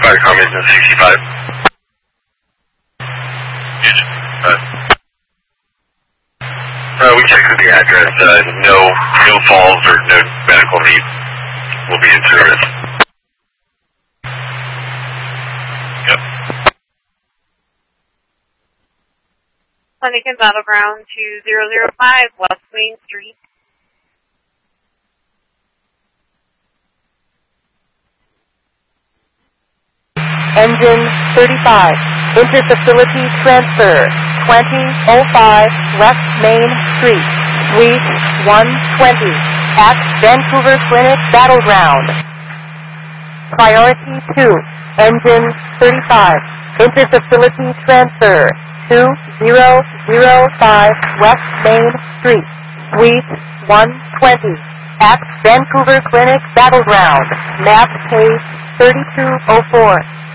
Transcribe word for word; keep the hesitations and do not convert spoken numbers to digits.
Viacom engine sixty-five. Uh, uh, we checked with the address. Uh, no, no falls or no medical need will be in service. Yep. Huntington Battleground two zero zero five West Main Street. Engine thirty-five, interfacility transfer, twenty oh five West Main Street, Suite one twenty, at Vancouver Clinic Battleground. Priority two, engine thirty-five, interfacility transfer, two zero zero five West Main Street, Suite one twenty, at Vancouver Clinic Battleground, map case thirty-two oh four.